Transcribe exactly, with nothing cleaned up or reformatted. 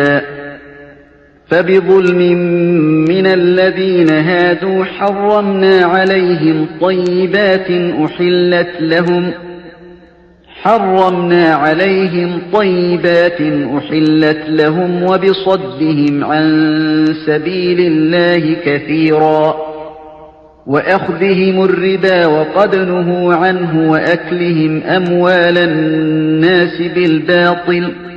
فبظلم من الذين هادوا حرمنا عليهم طيبات أحلت لهم حرمنا عليهم طيبات أحلت لهم وبصدهم عن سبيل الله كثيرا وأخذهم الربا وقد نهوا عنه وأكلهم أموال الناس بالباطل